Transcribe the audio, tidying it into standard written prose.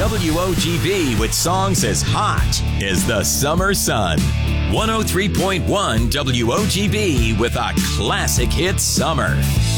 WOGB with songs as hot as the summer sun. 103.1 WOGB with a classic hit summer.